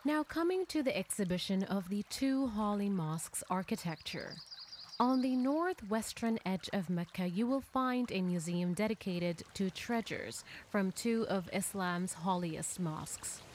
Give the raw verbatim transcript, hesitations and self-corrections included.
Now, coming to the exhibition of the two holy mosques architecture. On the northwestern edge of Mecca, you will find a museum dedicated to treasures from two of Islam's holiest mosques.